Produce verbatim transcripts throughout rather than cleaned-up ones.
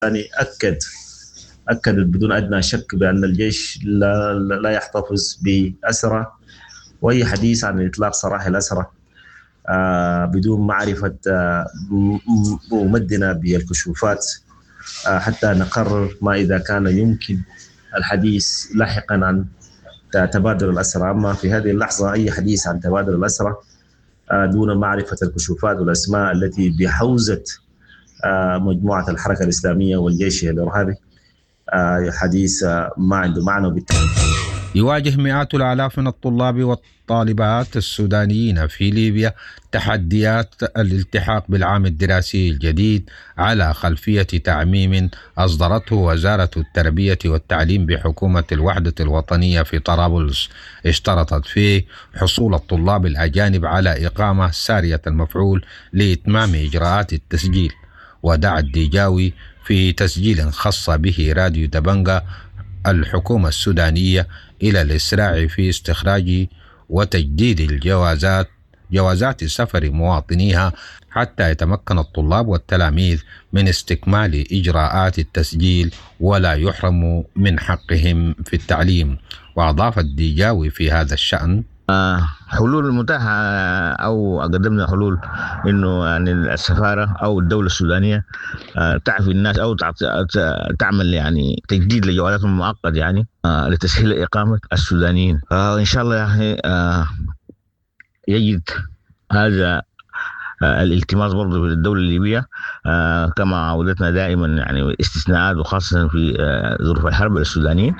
يعني أكد أكد بدون أدنى شك بأن الجيش لا, لا يحتفظ بأسرى، وأي حديث عن إطلاق سراح الأسرى آه بدون معرفة آه ممدنا بالكشوفات آه حتى نقرر ما إذا كان يمكن الحديث لاحقا عن تبادل الأسرى. أما في هذه اللحظة أي حديث عن تبادل الأسرى آه دون معرفة الكشوفات والأسماء التي بحوزة آه مجموعة الحركة الإسلامية والجيش الإرهابي آه حديث آه ما عنده معنى بالتالي. يواجه مئات الآلاف من الطلاب والطالبات السودانيين في ليبيا تحديات الالتحاق بالعام الدراسي الجديد على خلفية تعميم أصدرته وزارة التربية والتعليم بحكومة الوحدة الوطنية في طرابلس، اشترطت فيه حصول الطلاب الأجانب على إقامة سارية المفعول لإتمام إجراءات التسجيل. ودعا الديجاوي في تسجيل خاص به راديو دبنجة الحكومة السودانية إلى الإسراع في استخراج وتجديد الجوازات جوازات سفر مواطنيها حتى يتمكن الطلاب والتلاميذ من استكمال إجراءات التسجيل ولا يحرموا من حقهم في التعليم. وأضاف الديجاوي في هذا الشأن: حلول المتاحة أو قدمنا حلول إنه يعني السفارة أو الدولة السودانية تعفي الناس أو تعمل يعني تجديد لجوازاتهم المؤقت يعني لتسهيل إقامة السودانيين. إن شاء الله يعني يجد هذا الالتماس برضه في الدولة الليبية كما عودتنا دائما يعني استثناءات وخاصة في ظروف الحرب السودانيين.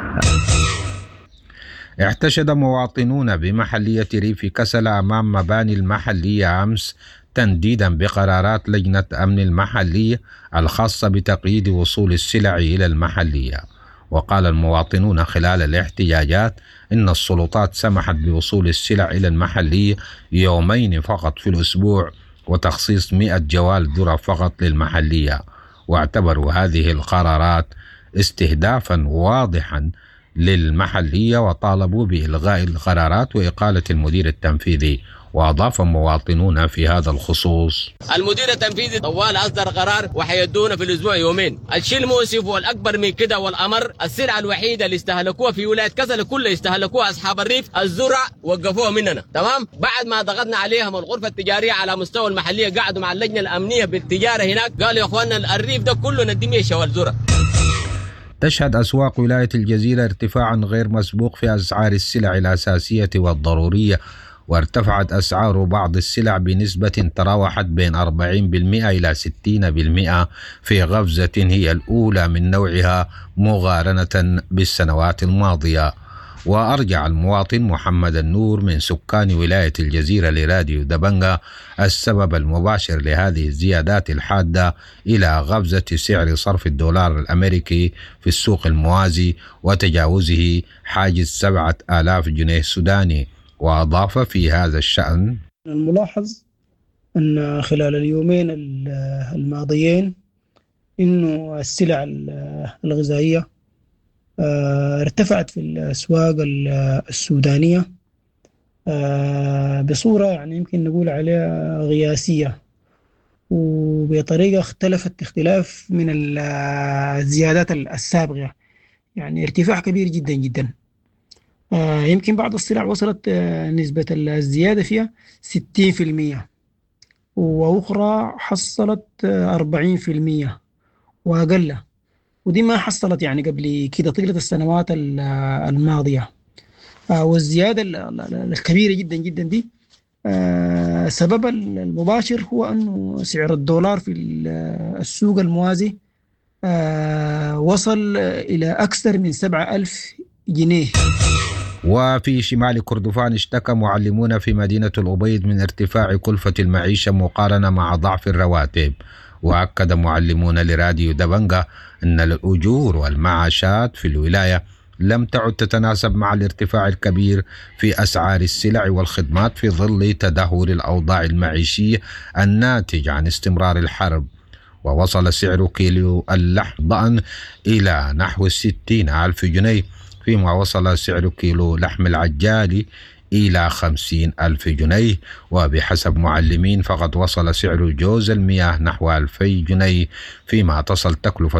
احتشد مواطنون بمحلية ريف كسل أمام مباني المحلية أمس تنديدا بقرارات لجنة أمن المحلية الخاصة بتقييد وصول السلع إلى المحلية. وقال المواطنون خلال الاحتجاجات إن السلطات سمحت بوصول السلع إلى المحلية يومين فقط في الأسبوع وتخصيص مئة جوال ذرة فقط للمحلية، واعتبروا هذه القرارات استهدافا واضحا للمحلية وطالبوا بإلغاء القرارات وإقالة المدير التنفيذي. وأضاف مواطنون في هذا الخصوص: المدير التنفيذي طوال أصدر قرار وحيدونا في الأسبوع يومين. الشيء المؤسف والأكبر من كده والأمر السلعة الوحيدة اللي استهلكوها في ولاية كسل كلها استهلكوها أصحاب الريف الزرع وقفوها مننا، تمام؟ بعد ما ضغطنا عليهم الغرفة التجارية على مستوى المحلية قعدوا مع اللجنة الأمنية بالتجارة هناك قالوا يا أخواننا الريف ده كله ندي ميشة والزرع. تشهد أسواق ولاية الجزيرة ارتفاعا غير مسبوق في أسعار السلع الأساسية والضرورية، وارتفعت أسعار بعض السلع بنسبة تراوحت بين أربعين بالمئة إلى ستين بالمئة في غفزة هي الأولى من نوعها مقارنة بالسنوات الماضية. وأرجع المواطن محمد النور من سكان ولاية الجزيرة لراديو دبنجة السبب المباشر لهذه الزيادات الحادة إلى غفزة سعر صرف الدولار الأمريكي في السوق الموازي وتجاوزه حاجز سبعة آلاف جنيه سوداني. وأضاف في هذا الشأن: الملاحظ أن خلال اليومين الماضيين إنه السلع الغذائية ارتفعت في الأسواق السودانية بصورة يعني يمكن نقول عليها قياسية، وبطريقة اختلفت اختلاف من الزيادات السابقة، يعني ارتفاع كبير جدا جدا. يمكن بعض السلع وصلت نسبة الزيادة فيها ستين في المية وأخرى حصلت أربعين في المية وأقل، ودي ما حصلت يعني قبل كده طيلة السنوات الماضية. والزيادة الكبيرة جدا جدا دي سبب المباشر هو أنه سعر الدولار في السوق الموازي وصل إلى أكثر من سبعة ألف جنيه. وفي شمال كردفان اشتكى معلمون في مدينة الأبيض من ارتفاع كلفة المعيشة مقارنة مع ضعف الرواتب. وأكد معلمون لراديو دبنجة أن الأجور والمعاشات في الولاية لم تعد تتناسب مع الارتفاع الكبير في أسعار السلع والخدمات في ظل تدهور الأوضاع المعيشية الناتج عن استمرار الحرب. ووصل سعر كيلو اللحم ضأن إلى نحو ستين ألف جنيه، فيما وصل سعر كيلو لحم العجالي إلى خمسين ألف جنيه. وبحسب معلمين فقد وصل سعر جوز المياه نحو ألفي جنيه، فيما تصل تكلفة